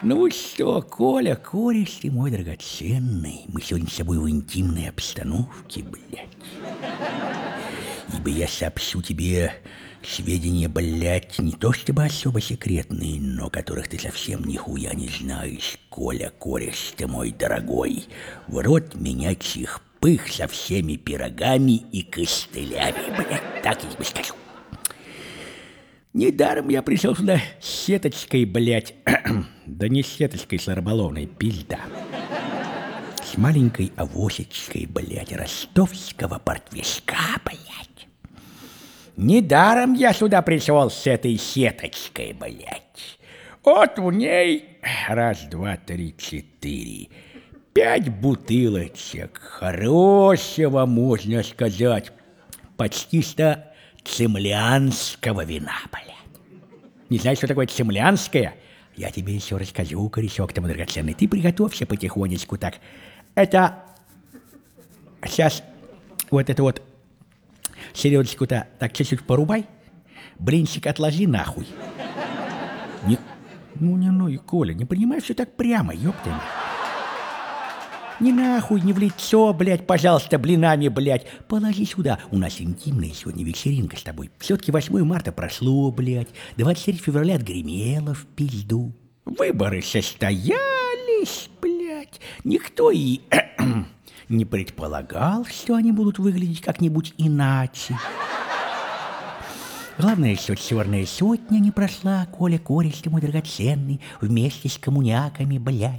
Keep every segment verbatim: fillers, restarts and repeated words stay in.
Ну что, Коля, кореш ты мой драгоценный, мы сегодня с тобой в интимной обстановке, блядь. Ибо я сообщу тебе сведения, блядь, не то чтобы особо секретные, но которых ты совсем нихуя не знаешь, Коля, кореш ты мой дорогой. В рот меня чих-пых со всеми пирогами и костылями, блядь, так я тебе скажу. Недаром я пришел сюда с сеточкой, блядь, да не с сеточкой, с рыболовной, пизда. С маленькой авосечкой, блядь, ростовского портвишка, блядь. Недаром я сюда пришел с этой сеточкой, блядь. Вот в ней раз, два, три, четыре, пять бутылочек хорошего, можно сказать, почти что цемлянского вина, блядь. Не знаешь, что такое цемлянское? Я тебе еще расскажу, корешок-то мой драгоценный. Ты приготовься потихонечку так. Это сейчас вот это вот селедочку-то так чуть-чуть порубай, блинчик отложи нахуй. Не, ну не ну и Коля, не понимаешь, что так прямо, ёпта. Не нахуй, не в лицо, блядь, пожалуйста, блинами, блядь. Положи сюда. У нас интимная сегодня вечеринка с тобой. Все-таки восьмое марта прошло, блядь. двадцать третьего февраля отгремело в пизду. Выборы состоялись, блядь. Никто и не предполагал, что они будут выглядеть как-нибудь иначе. Главное, что черная сотня не прошла, Коля, кореш ты мой драгоценный, вместе с коммуняками, блядь.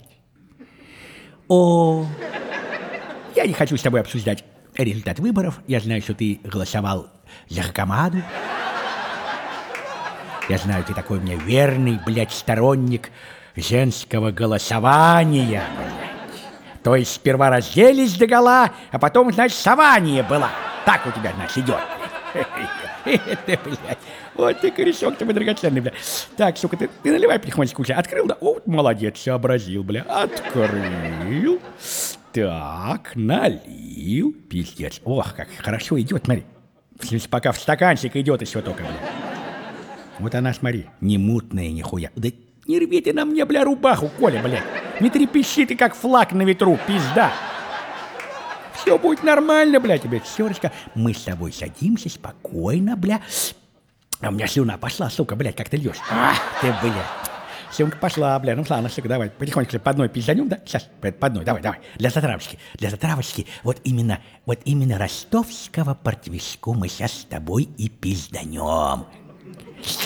О, я не хочу с тобой обсуждать результат выборов. Я знаю, что ты голосовал за Хакамаду. Я знаю, ты такой у меня верный, блядь, сторонник женского голосования, блядь. То есть сперва разделись догола, а потом, значит, сование было. Так у тебя, значит, идет. Это, блядь. Вот ты, корешок, ты мой драгоценный, бля. Так, сука, ты, ты наливай потихонечку уже. Открыл, да? О, молодец, сообразил, бля. Открыл. Так, налил. Пиздец. Ох, как хорошо идет, смотри. Пока в стаканчик идет еще только, бля. Вот она, смотри, не мутная нихуя. Да не рви ты на мне, бля, рубаху, Коля, блядь. Не трепещи ты, как флаг на ветру, пизда. Все будет нормально, бля, тебе, Сёрочка. Мы с тобой садимся спокойно, бля. А у меня слюна пошла, сука, блядь, как ты льешь. Ах ты, блядь. Слюнка пошла, бля. Ну, ладно, сука, давай, потихоньку по одной пизданем, да? Сейчас, по одной, давай, давай. Для затравочки, для затравочки. Вот именно, вот именно ростовского портвишку мы сейчас с тобой и пизданем.